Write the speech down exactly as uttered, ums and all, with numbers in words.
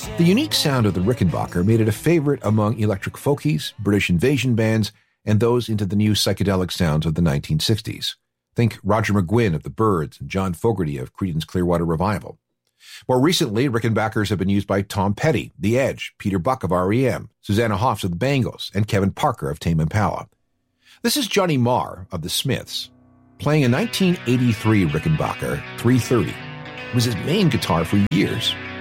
The unique sound of the Rickenbacker made it a favorite among electric folkies, British invasion bands, and those into the new psychedelic sounds of the nineteen sixties. Think Roger McGuinn of the Byrds and John Fogerty of Creedence Clearwater Revival. More recently, Rickenbackers have been used by Tom Petty, The Edge, Peter Buck of R E M, Susanna Hoffs of the Bangles, and Kevin Parker of Tame Impala. This is Johnny Marr of the Smiths, playing a nineteen eighty-three Rickenbacker three thirty. It was his main guitar for years.